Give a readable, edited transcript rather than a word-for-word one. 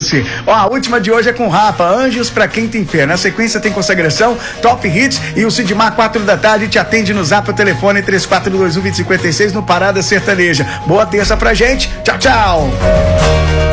você. Ó, a última de hoje é com o Rafa, Anjos pra Quem Tem Fé. Na sequência tem Consagração, Top Hits e o Sidmar, 4 da tarde, te atende no Zap, o telefone 3421-2056 no Parada Sertaneja. Boa terça pra gente. Tchau, tchau.